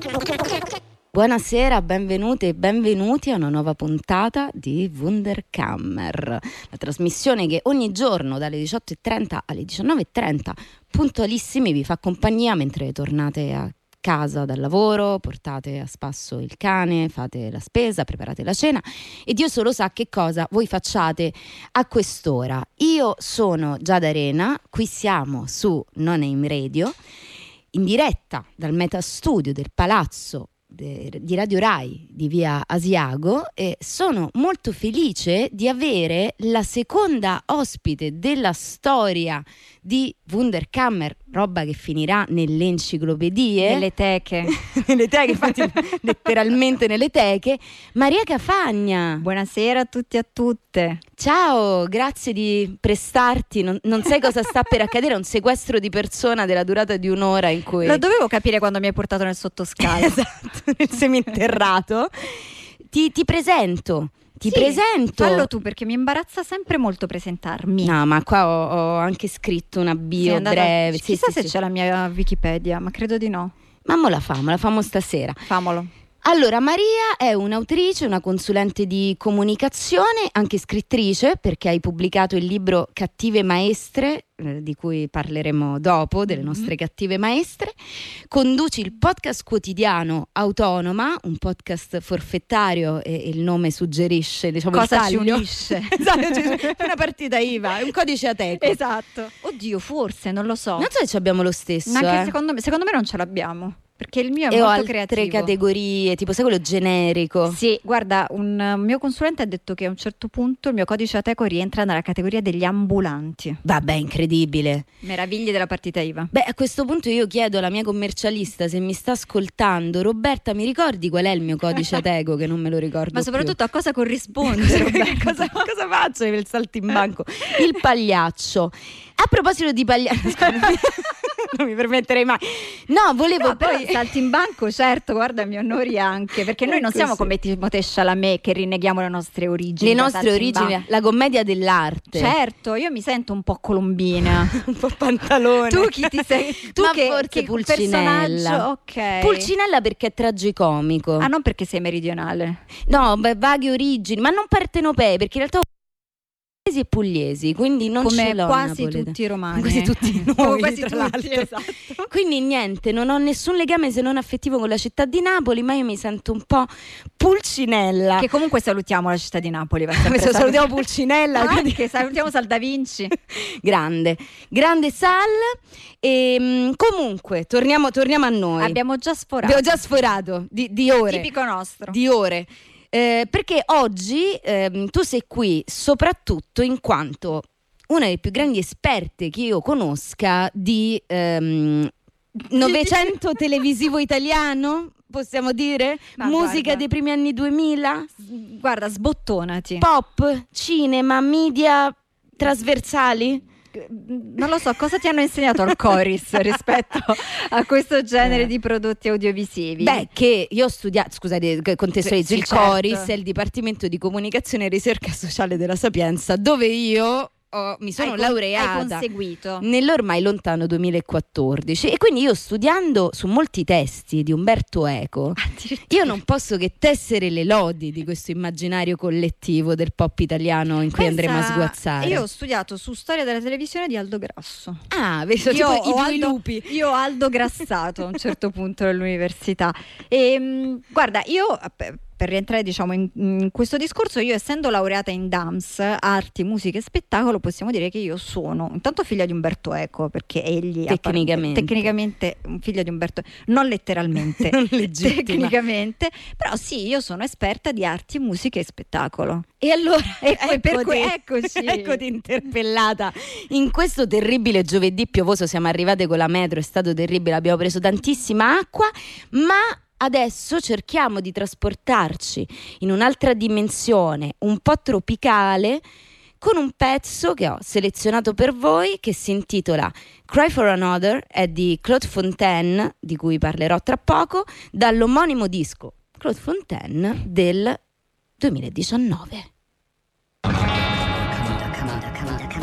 Buonasera, benvenute e benvenuti a una nuova puntata di Wunderkammer, la trasmissione che ogni giorno dalle 18:30 alle 19:30 puntualissimi vi fa compagnia mentre tornate a casa dal lavoro, portate a spasso il cane, fate la spesa, preparate la cena e Dio solo sa che cosa voi facciate a quest'ora. Io sono Giada Arena, qui siamo su No Name Radio, in diretta dal metastudio del Palazzo di Radio Rai di via Asiago, e sono molto felice di avere la seconda ospite della storia di Wunderkammer, roba che finirà nelle enciclopedie, nelle teche nelle teche, infatti letteralmente nelle teche, Maria Cafagna. Buonasera a tutti e a tutte. Ciao, grazie di prestarti, non sai cosa sta per accadere, un sequestro di persona della durata di un'ora in cui... Lo dovevo capire quando mi hai portato nel sottoscala. Esatto, nel seminterrato. Ti presento. Ti presento. Fallo tu, perché mi imbarazza sempre molto presentarmi. No, ma qua ho anche scritto una bio breve. Chissà se c'è la mia Wikipedia, ma credo di no. Ma mo la famo stasera. Famolo. Allora, Maria è un'autrice, una consulente di comunicazione, anche scrittrice, perché hai pubblicato il libro Cattive Maestre, di cui parleremo dopo, delle nostre cattive maestre. Conduci il podcast quotidiano Autonoma, un podcast forfettario, e il nome suggerisce, diciamo, cosa il ci taglio. unisce. Esatto, è una partita IVA, è un codice Ateco. Esatto. Oddio, forse, non lo so. Non so se abbiamo lo stesso. Ma anche secondo me non ce l'abbiamo. Perché il mio è e molto ho altre creativo. Categorie, tipo sai quello generico. Sì, guarda, un mio consulente ha detto che a un certo punto il mio codice Ateco rientra nella categoria degli ambulanti. Vabbè, incredibile. Meraviglie della partita IVA. Beh, a questo punto io chiedo alla mia commercialista, se mi sta ascoltando: Roberta, mi ricordi qual è il mio codice Ateco, che non me lo ricordo Ma soprattutto più. a cosa corrisponde, Roberta? cosa faccio per il saltimbanco? Il pagliaccio. A proposito di pagliaccio, non mi permetterei mai. No, volevo No, poi però saltimbanco, certo, guarda, mi onori anche, perché noi non siamo come Timothée Chalamet che rinneghiamo le nostre origini. Le nostre origini, la commedia dell'arte. Certo, io mi sento un po' colombina. Un po' pantalone. Tu chi ti sei? Tu ma che, forse che Pulcinella. Personaggio, ok. Pulcinella perché è tragicomico. Ah, non perché sei meridionale. No, vaghe origini, ma non partenopee, perché in realtà e pugliesi, quindi non come ce l'ho quasi napoletano. tutti i romani. Quasi tutti noi, come quasi tra tutti, l'altro. esatto. Quindi niente, non ho nessun legame se non affettivo con la città di Napoli, ma io mi sento un po' Pulcinella. Che comunque salutiamo la città di Napoli. Salutiamo Pulcinella. Anche salutiamo Sal da Vinci. Grande Sal. E comunque torniamo a noi. Abbiamo già sforato di ore. Tipico nostro. Di ore. Perché oggi tu sei qui soprattutto in quanto una delle più grandi esperte che io conosca di Novecento televisivo italiano, possiamo dire? Ma musica guarda, dei primi anni 2000? Guarda, sbottonati. Pop, cinema, media trasversali? Non lo so, cosa ti hanno insegnato al Coris rispetto a questo genere di prodotti audiovisivi? Beh, che io ho studiato, scusate, contestualizzo, Sì, il certo. Coris è il Dipartimento di Comunicazione e Ricerca Sociale della Sapienza, dove io mi sono laureata. Hai conseguito Nell'ormai lontano 2014, e quindi io, studiando su molti testi di Umberto Eco, io non posso che tessere le lodi di questo immaginario collettivo del pop italiano in cui andremo a sguazzare. Io ho studiato su storia della televisione di Aldo Grasso. Ah, vedi, tipo i due lupi. Io ho Aldo Grassato a un certo punto all'università. E guarda, io per rientrare, diciamo, in questo discorso, io essendo laureata in DAMS, arti, musica e spettacolo, possiamo dire che io sono intanto figlia di Umberto Eco, perché egli tecnicamente un figlio di Umberto, non letteralmente, non legittima. Tecnicamente, però sì, io sono esperta di arti, musica e spettacolo. E allora eccoci. Eccoti interpellata in questo terribile giovedì piovoso. Siamo arrivate con la metro, è stato terribile, abbiamo preso tantissima acqua, ma adesso cerchiamo di trasportarci in un'altra dimensione un po' tropicale con un pezzo che ho selezionato per voi, che si intitola Cry for Another, è di Claude Fontaine, di cui parlerò tra poco, dall'omonimo disco Claude Fontaine del 2019.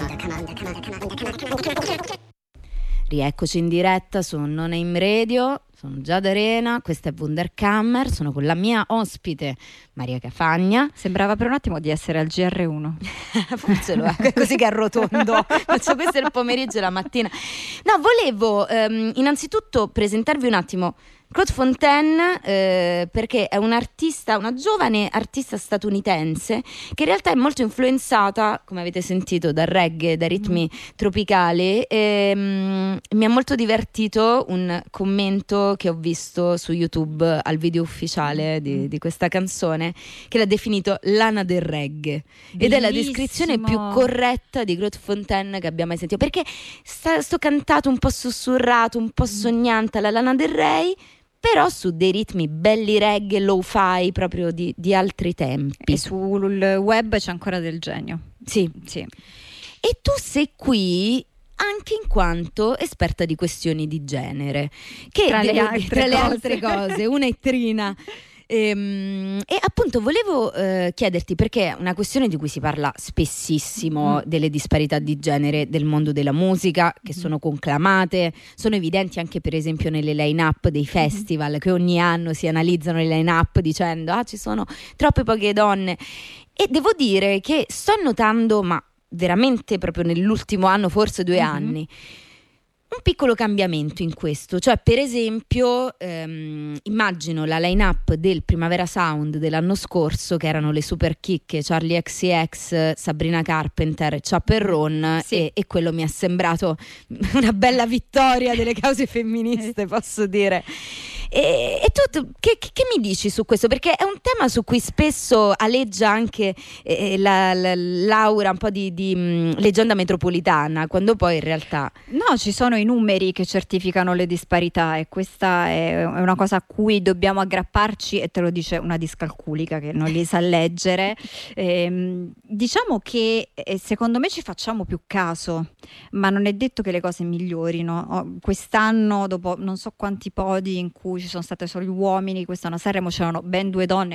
Rieccoci in diretta su No Name Radio. sono Giada Arena, questa è Wunderkammer, sono con la mia ospite Maria Cafagna. Sembrava per un attimo di essere al GR1. Forse lo è, così che arrotondo. Faccio questo il pomeriggio e la mattina. No, volevo innanzitutto presentarvi un attimo Claude Fontaine, perché è un'artista, una giovane artista statunitense che in realtà è molto influenzata, come avete sentito, dal reggae, dai ritmi tropicali. Mi ha molto divertito un commento che ho visto su YouTube al video ufficiale di questa canzone, che l'ha definito l'Ana del reggae. Ed è la descrizione più corretta di Claude Fontaine che abbiamo mai sentito, perché sto cantato un po' sussurrato, un po' sognante alla Lana Del Rey, però su dei ritmi belli reggae, lo-fi, proprio di altri tempi. E sul web c'è ancora del genio. Sì. Sì. E tu sei qui anche in quanto esperta di questioni di genere, che Tra le altre cose, una è trina. E appunto volevo chiederti, perché è una questione di cui si parla spessissimo, delle disparità di genere del mondo della musica, che sono conclamate, sono evidenti anche per esempio nelle line-up dei festival, che ogni anno si analizzano le line-up dicendo ci sono troppe poche donne, e devo dire che sto notando, ma veramente proprio nell'ultimo anno, forse 2 anni, un piccolo cambiamento in questo. Cioè, per esempio, immagino la line-up del Primavera Sound dell'anno scorso, che erano le super chicche Charlie XCX, Sabrina Carpenter e Chappell Roan, e quello mi è sembrato una bella vittoria delle cause femministe, posso dire. E tu che mi dici su questo? Perché è un tema su cui spesso aleggia anche l'aura un po' di leggenda metropolitana, quando poi in realtà no, ci sono i numeri che certificano le disparità, e questa è una cosa a cui dobbiamo aggrapparci, e te lo dice una discalculica che non li sa leggere. Diciamo che secondo me ci facciamo più caso, ma non è detto che le cose migliorino. Quest'anno, dopo non so quanti podi in cui ci sono state solo gli uomini, quest'anno a Sanremo c'erano ben 2 donne.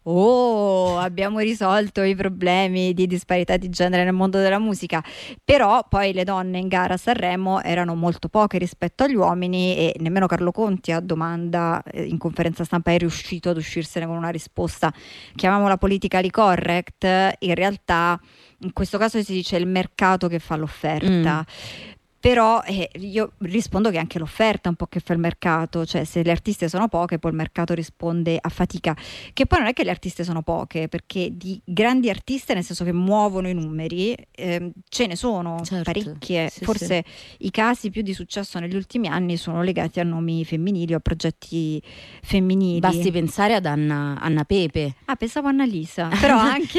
Abbiamo risolto i problemi di disparità di genere nel mondo della musica, però poi le donne in gara a Sanremo erano molto poche rispetto agli uomini, e nemmeno Carlo Conti a domanda in conferenza stampa è riuscito ad uscirsene con una risposta, chiamiamola politically correct. In realtà in questo caso si dice il mercato che fa l'offerta. Però io rispondo che anche l'offerta è un po' che fa il mercato, cioè se le artiste sono poche poi il mercato risponde a fatica, che poi non è che le artiste sono poche, perché di grandi artiste, nel senso che muovono i numeri, ce ne sono parecchie, forse i casi più di successo negli ultimi anni sono legati a nomi femminili o a progetti femminili. Basti pensare ad Anna Pepe. Pensavo Annalisa, però anche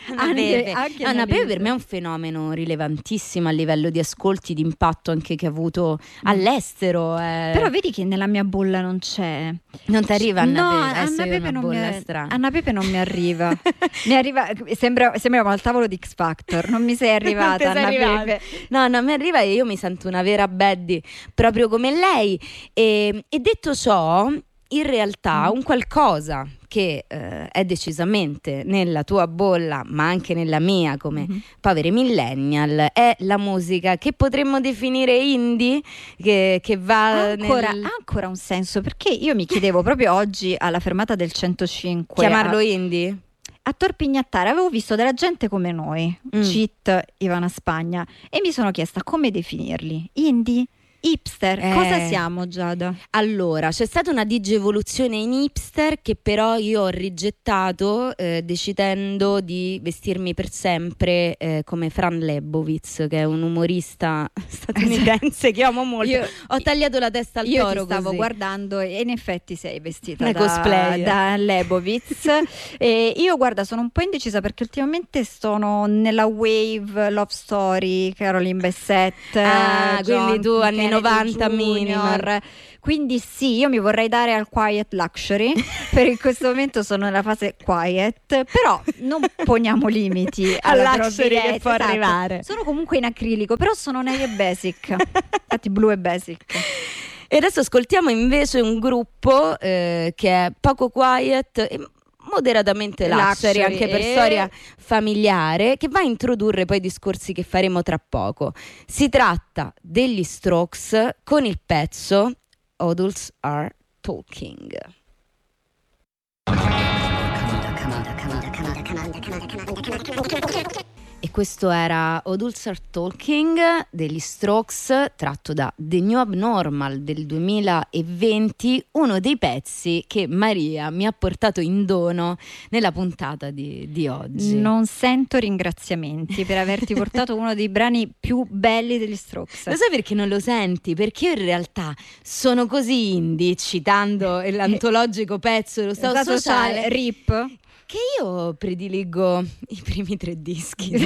Anna Pepe per me è un fenomeno rilevantissimo a livello di ascolti, di impatto anche che ha avuto all'estero. Però vedi che nella mia bolla non c'è. Non ti arriva Anna Pepe non mi arriva. Mi arriva, sembriamo al tavolo di X Factor. Non mi sei arrivata, Anna Pepe. No, mi arriva, e io mi sento una vera baddie proprio come lei. E detto ciò, in realtà un qualcosa che è decisamente nella tua bolla, ma anche nella mia, come poveri millennial, è la musica che potremmo definire indie, che va ancora un senso, perché io mi chiedevo proprio oggi alla fermata del 105 chiamarlo indie? A Tor Pignattare avevo visto della gente come noi, Cheat, Ivana Spagna, e mi sono chiesta come definirli. Indie? Hipster, cosa siamo, Giada? Allora, c'è stata una digievoluzione in hipster che però io ho rigettato, decidendo di vestirmi per sempre come Fran Lebowitz, che è un umorista statunitense che amo molto. Ho tagliato la testa al toro. Io ti stavo così guardando, e in effetti sei vestita cosplayer da Lebowitz. E io, guarda, sono un po' indecisa perché ultimamente sono nella wave love story, Caroline Bessette. Quindi tu anni 90 minimum. Quindi sì, io mi vorrei dare al quiet luxury, perché in questo momento sono nella fase quiet, però non poniamo limiti alla luxury che può arrivare. Sono comunque in acrilico, però sono neri e basic, infatti blu e basic. E adesso ascoltiamo invece un gruppo che è poco quiet e moderatamente luxury, anche per storia familiare, che va a introdurre poi discorsi che faremo tra poco. Si tratta degli Strokes con il pezzo Adults Are Talking. E questo era Odul Start Talking degli Strokes, tratto da The New Abnormal del 2020, uno dei pezzi che Maria mi ha portato in dono nella puntata di oggi. Non sento ringraziamenti per averti portato uno dei brani più belli degli Strokes. Lo sai perché non lo senti? Perché io in realtà sono così indie, citando l'antologico pezzo dello Stato Sociale, RIP, che io prediligo i primi 3 dischi. Io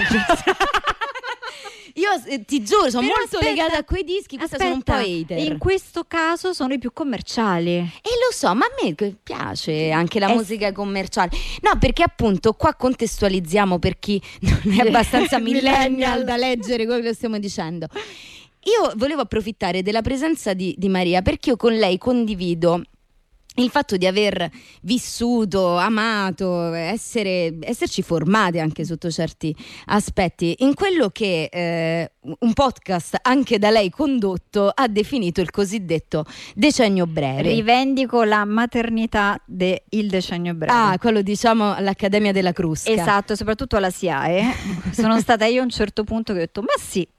ti giuro, sono molto legata a quei dischi. Questa sono un po' hater. In questo caso sono i più commerciali. E lo so, ma a me piace anche la musica commerciale. No, perché appunto qua contestualizziamo per chi non è abbastanza millennial da leggere quello che stiamo dicendo. Io volevo approfittare della presenza di Maria, perché io con lei condivido il fatto di aver vissuto, amato, esserci formate anche sotto certi aspetti in quello che un podcast anche da lei condotto ha definito il cosiddetto decennio breve. Rivendico la maternità del decennio breve. Quello diciamo all'Accademia della Crusca. Esatto, soprattutto alla SIAE. Sono stata io a un certo punto che ho detto, ma sì,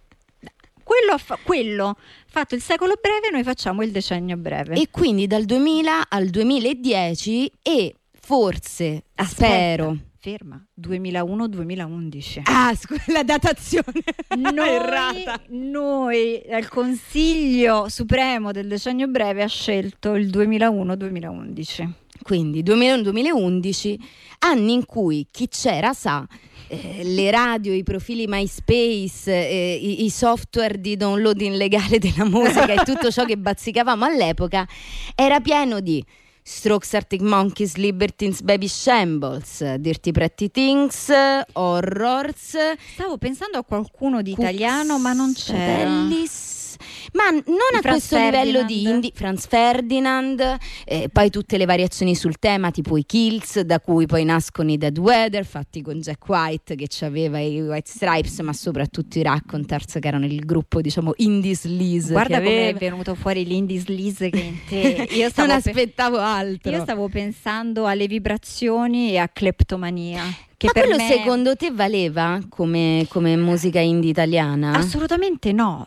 quello fatto il secolo breve, noi facciamo il decennio breve. E quindi dal 2000 al 2010 e forse, spero... Ferma, 2001-2011. La datazione errata. Noi, il Consiglio Supremo del decennio breve ha scelto il 2001-2011. Quindi 2001-2011, anni in cui chi c'era sa, le radio, i profili MySpace, i software di downloading legale della musica e tutto ciò che bazzicavamo all'epoca era pieno di Strokes, Arctic Monkeys, Libertines, Baby Shambles, Dirty Pretty Things, Horrors. Stavo pensando a qualcuno di italiano, ma non c'era. Bellis. Ma non a questo livello di indie. Franz Ferdinand, poi tutte le variazioni sul tema, tipo i Kills, da cui poi nascono i Dead Weather, fatti con Jack White che aveva i White Stripes, ma soprattutto i Raconteurs, che erano il gruppo, diciamo, indie sleaze. Guarda come è venuto fuori l'indie sleaze che in te. Io non aspettavo altro. Io stavo pensando alle vibrazioni e a Cleptomania. Ma quello secondo te valeva come musica indie italiana? Assolutamente no,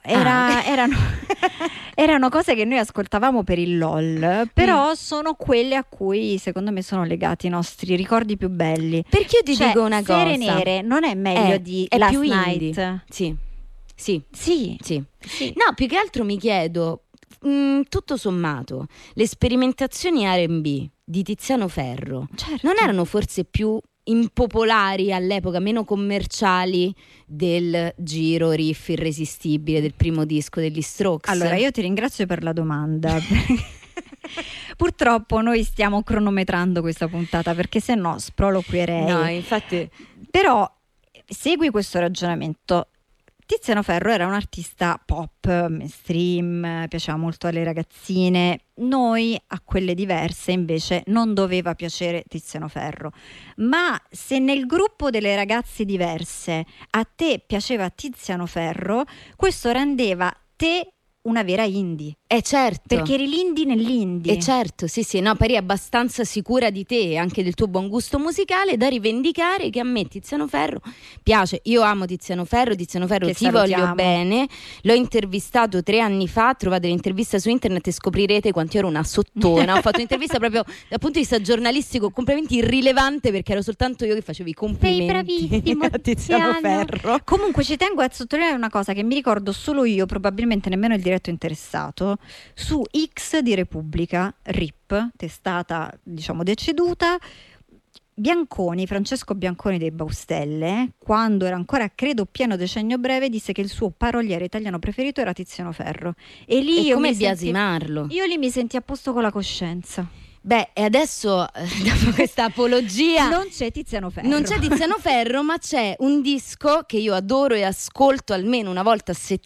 erano cose che noi ascoltavamo per il LOL, però sono quelle a cui secondo me sono legati i nostri ricordi più belli. Perché io ti dico una cosa, Sere Nere non è meglio di è Last più Night? Indie. Sì. No, più che altro mi chiedo, tutto sommato, le sperimentazioni R&B di Tiziano Ferro, certo, non erano forse più impopolari all'epoca, meno commerciali del giro riff irresistibile del primo disco degli Strokes? Allora, io ti ringrazio per la domanda. Purtroppo noi stiamo cronometrando questa puntata, perché se no sproloquierei. No, infatti. Però segui questo ragionamento. Tiziano Ferro era un artista pop, mainstream, piaceva molto alle ragazzine. Noi, a quelle diverse, invece, non doveva piacere Tiziano Ferro. Ma se nel gruppo delle ragazze diverse a te piaceva Tiziano Ferro, questo rendeva te una vera indie. Certo. Perché eri l'indie nell'indie. Certo, sì, no, pari abbastanza sicura di te e anche del tuo buon gusto musicale da rivendicare che a me Tiziano Ferro piace. Io amo Tiziano Ferro che ti salutiamo. Voglio bene. L'ho intervistato 3 anni fa, trovate l'intervista su internet e scoprirete quanto ero una sottona. Ho fatto un'intervista proprio dal punto di vista giornalistico completamente irrilevante, perché ero soltanto io che facevo i complimenti. Sei bravissimo, a Tiziano Ferro. Comunque ci tengo a sottolineare una cosa che mi ricordo solo io, probabilmente nemmeno il diretto interessato. Su X di Repubblica, RIP, testata diciamo deceduta, Francesco Bianconi dei Baustelle, quando era ancora credo pieno decennio breve, disse che il suo paroliere italiano preferito era Tiziano Ferro. E lì io come biasimarlo? Io lì mi senti a posto con la coscienza. Beh, e adesso dopo questa apologia non c'è Tiziano Ferro. Non c'è Tiziano Ferro, ma c'è un disco che io adoro e ascolto almeno una volta a settimana,